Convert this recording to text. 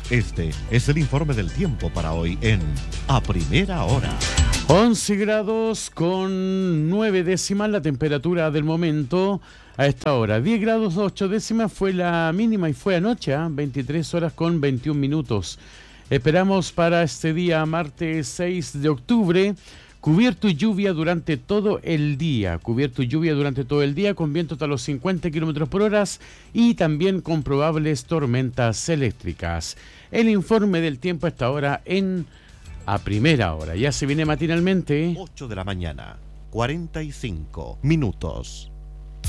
Este es el informe del tiempo para hoy en A Primera Hora. 11 grados con 9 décimas la temperatura del momento a esta hora. 10 grados 8 décimas fue la mínima y fue anoche, 23 horas con 21 minutos. Esperamos para este día, martes 6 de octubre, cubierto y lluvia durante todo el día. Cubierto y lluvia durante todo el día con vientos hasta los 50 kilómetros por hora y también con probables tormentas eléctricas. El informe del tiempo a esta hora en A Primera Hora. Ya se viene matinalmente. 8 de la mañana, 45 minutos.